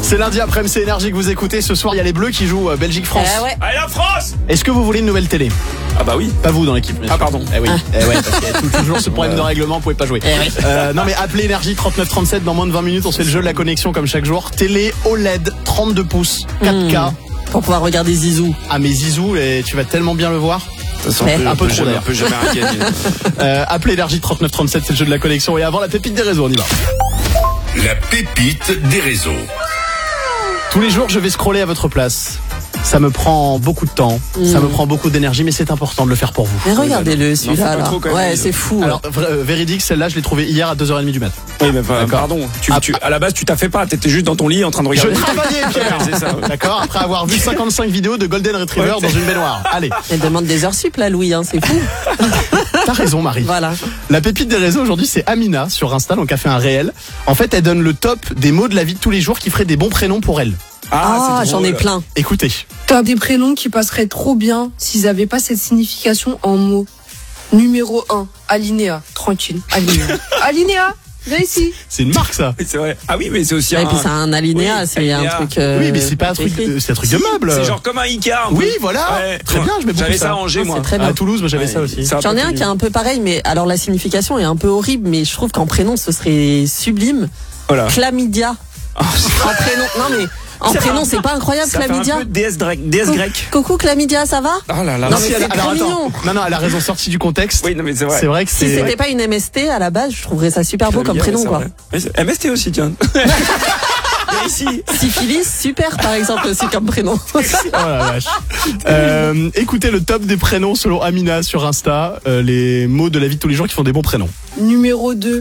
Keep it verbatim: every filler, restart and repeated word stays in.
C'est lundi après-midi, c'est Énergie que vous écoutez. Ce soir, il y a les Bleus qui jouent euh, Belgique-France. Euh, ouais. Allez la France. Est-ce que vous voulez une nouvelle télé? Ah bah oui. Pas vous dans l'équipe. Ah pardon. Eh oui. Eh ouais, parce qu'il y a tout- toujours ce problème de règlement, vous pouvez pas jouer. Eh oui. Euh, non mais appelez Énergie trente-neuf trente-sept dans moins de vingt minutes. On se fait le jeu de la connexion comme chaque jour. Télé O L E D trente-deux pouces, quatre K. Mmh. Pour pouvoir regarder Zizou. Ah mais Zizou, et tu vas tellement bien le voir. Ça sent Mais- un peu, un peu un peu trop, jamais, d'ailleurs. un peu jamais rien gagné. Euh, appelez Énergie trente-neuf trente-sept, c'est le jeu de la connexion. Et avant la pépite des réseaux, on y va. La pépite des réseaux. Tous les jours, je vais scroller à votre place. Ça me prend beaucoup de temps, Mmh. ça me prend beaucoup d'énergie, mais c'est important de le faire pour vous. Mais regardez-le, Non, celui-là. faut pas Là. trop, quand même. Ouais, c'est fou. Alors, vra- euh, véridique, celle-là, je l'ai trouvée hier à deux heures trente du mat. Oui, mais pas- D'accord. pardon. Tu, Ah, tu, à la base, tu t'as fait pas. T'étais juste dans ton lit en train de Je regarder. travaillais, Pierre. C'est ça, ouais. D'accord. Après avoir vu cinquante-cinq vidéos de Golden Retriever Ouais, dans une baignoire. Allez, Elle demande des heures sup, là, Louis, hein, c'est fou. t'as raison, Marie. Voilà. La pépite des réseaux aujourd'hui, c'est Amina sur Insta, donc elle fait un réel. En fait, elle donne le top des mots de la vie de tous les jours qui feraient des bons prénoms pour elle. Ah, c'est j'en ai drôle. plein. Écoutez. T'as des prénoms qui passeraient trop bien s'ils avaient pas cette signification en mots. Numéro un, alinéa. Tranquille, alinéa. Alinéa, viens ici. C'est une marque, ça. Oui, c'est vrai. Ah oui, mais c'est aussi Et un. puis c'est un alinéa, Oui, c'est un alinéa. truc. euh, Oui, mais c'est pas un truc, écrit. de- c'est un truc de meuble. C'est genre comme un Ikea. un peu. Oui, voilà. Ouais. Très bien, je mets beaucoup J'avais ça. ça à Angers, Ah, moi. c'est très bien. À Toulouse, moi j'avais Ouais, ça aussi. c'est un J'en peu ai un connu. qui est un peu pareil, mais alors la signification est un peu horrible, mais je trouve qu'en prénom ce serait sublime. Voilà. Chlamydia. Oh, En prénom, non mais en Ça prénom fait- c'est pas incroyable, Ça fait un Chlamydia. peu déesse grec. Déesse grecque. Coucou Chlamydia, ça va? Oh là là. Non, Si, mais elle a- c'est alors, trop attends. mignon. Non, non, elle a raison, sortie du contexte. Oui, non, mais c'est vrai. C'est vrai que Si c'est. c'était pas une M S T à la base, je trouverais ça super beau comme prénom, C'est quoi. vrai. Oui, c'est- M S T aussi, tiens. Et ici. Syphilis, super par exemple aussi comme prénom. Oh la vache. Euh, écoutez le top des prénoms selon Amina sur Insta, euh, les mots de la vie de tous les jours qui font des bons prénoms. Numéro deux,